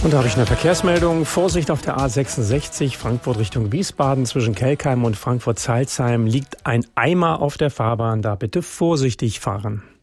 Und da habe ich eine Verkehrsmeldung. Vorsicht auf der A66 Frankfurt Richtung Wiesbaden. Zwischen Kelkheim und Frankfurt-Salzheim liegt ein Eimer auf der Fahrbahn. Da bitte vorsichtig fahren.